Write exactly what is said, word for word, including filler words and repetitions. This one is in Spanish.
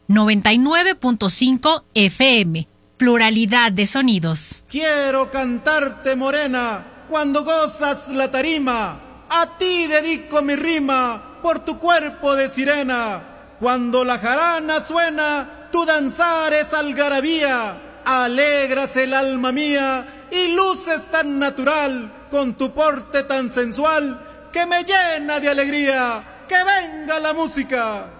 noventa y nueve punto cinco F M. Pluralidad de sonidos. Quiero cantarte, morena, cuando gozas la tarima. A ti dedico mi rima por tu cuerpo de sirena. Cuando la jarana suena, tu danzar es algarabía. Alegras el alma mía y luces tan natural con tu porte tan sensual que me llena de alegría. ¡Que venga la música!